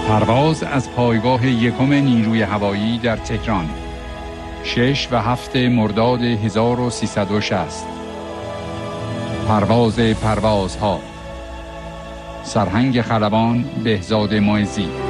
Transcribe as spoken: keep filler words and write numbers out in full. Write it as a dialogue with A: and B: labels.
A: پرواز از پایگاه یکم نیروی هوایی در تهران، شش و هفت مرداد هزار و سیصد و شصت. پرواز پروازها، سرهنگ خلبان بهزاد معزی.